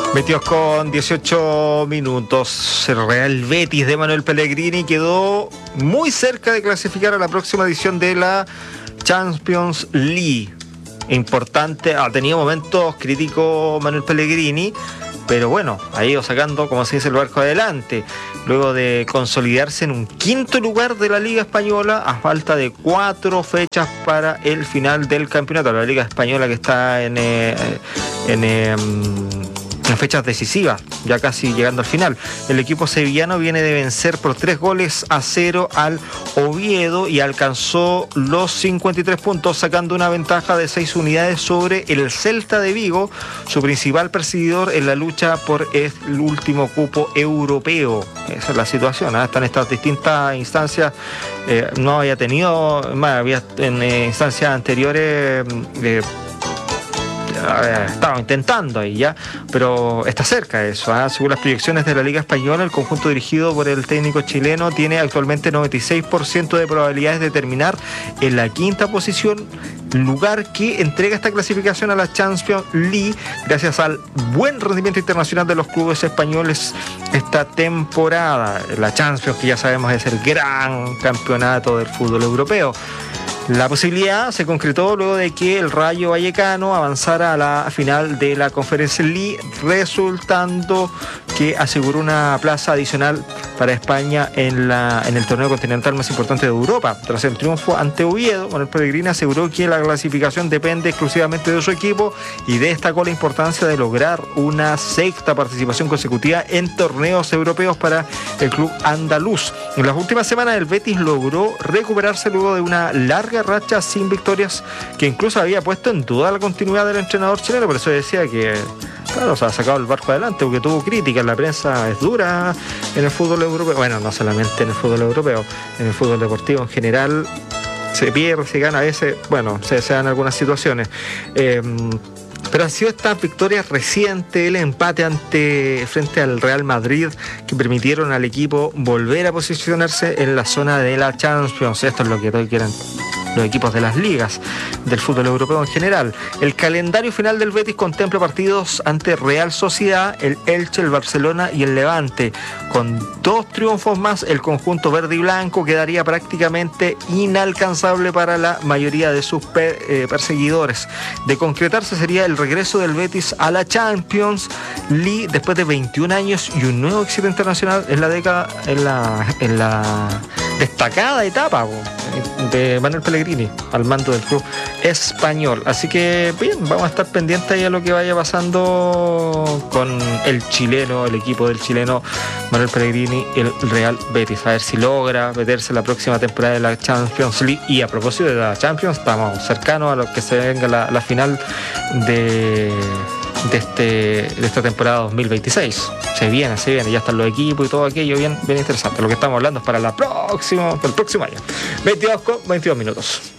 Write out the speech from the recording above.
22 con 18 minutos. El Real Betis de Manuel Pellegrini quedó muy cerca de clasificar a la próxima edición de la Champions League. Importante, ha tenido momentos críticos Manuel Pellegrini, pero bueno, ha ido sacando, como se dice, el barco adelante. Luego de consolidarse en un quinto lugar de la Liga Española, a falta de 4 fechas para el final del campeonato. La Liga Española que está en fechas decisivas, ya casi llegando al final. El equipo sevillano viene de vencer por 3-0 al Oviedo y alcanzó los 53 puntos, sacando una ventaja de 6 unidades sobre el Celta de Vigo, su principal perseguidor en la lucha por el último cupo europeo. Esa es la situación, ¿eh? Están estas distintas instancias. No había tenido, había en instancias anteriores estaba intentando ahí ya, pero está cerca de eso, ¿eh? Según las proyecciones de la Liga Española, el conjunto dirigido por el técnico chileno tiene actualmente 96% de probabilidades de terminar en la quinta posición, lugar que entrega esta clasificación a la Champions League gracias al buen rendimiento internacional de los clubes españoles esta temporada. La Champions, que ya sabemos es el gran campeonato del fútbol europeo. La posibilidad se concretó luego de que el Rayo Vallecano avanzara a la final de la Conference League, resultando que aseguró una plaza adicional para España en el torneo continental más importante de Europa. Tras el triunfo ante Oviedo, Manuel Pellegrini aseguró que la clasificación depende exclusivamente de su equipo y destacó la importancia de lograr una sexta participación consecutiva en torneos europeos para el club andaluz. En las últimas semanas el Betis logró recuperarse luego de una larga racha sin victorias que incluso había puesto en duda la continuidad del entrenador chileno. Por eso decía que, claro, se ha sacado el barco adelante, porque tuvo críticas. La prensa es dura en el fútbol europeo. Bueno, no solamente en el fútbol europeo, en el fútbol deportivo en general. Se pierde, se gana a veces, bueno, se dan algunas situaciones. Pero han sido estas victorias recientes, el empate frente al Real Madrid, que permitieron al equipo volver a posicionarse en la zona de la Champions. Esto es lo que quieren los equipos de las ligas del fútbol europeo en general. El calendario final del Betis contempla partidos ante Real Sociedad, el Elche, el Barcelona y el Levante. Con 2 triunfos más, el conjunto verde y blanco quedaría prácticamente inalcanzable para la mayoría de sus perseguidores. De concretarse, sería el regreso del Betis a la Champions League después de 21 años y un nuevo éxito internacional en la destacada etapa de Manuel Pellegrini al mando del club español. Así que bien, vamos a estar pendientes ahí a lo que vaya pasando con el chileno, el equipo del chileno Manuel Pellegrini, el Real Betis, a ver si logra meterse la próxima temporada de la Champions League. Y a propósito de la Champions, estamos cercanos a lo que se venga la final de esta temporada 2026. Se viene, ya están los equipos y todo aquello bien interesante. Lo que estamos hablando es para el próximo año. 22 con 22 minutos.